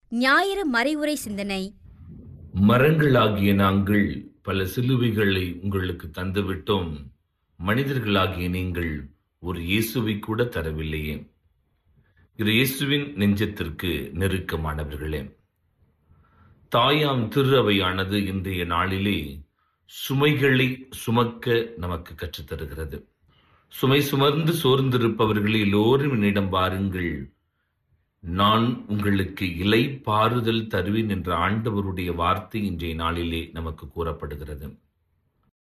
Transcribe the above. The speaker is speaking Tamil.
ஞாயிறு மறைவுரை சிந்தனை. மரங்களாகிய நாங்கள் பல சிலுவைகளை உங்களுக்கு தந்துவிட்டோம், மனிதர்களாகிய நீங்கள் ஒரு இயேசுவை கூட தரவில்லையே. இது இயேசுவின் நெஞ்சத்திற்கு நெருக்கமானவர்களே. தாயாம் திரு அவையானது இன்றைய நாளிலே சுமைகளை சுமக்க நமக்கு கற்றுத்தருகிறது. சுமை சுமர்ந்து சோர்ந்திருப்பவர்களே, எல்லோரும் என்னிடம் வாருங்கள், நான் உங்களுக்கு இலை பாறுதல் தருவேன் என்ற ஆண்டவருடைய வார்த்தை இன்றைய நாளிலே நமக்கு கூறப்படுகிறது.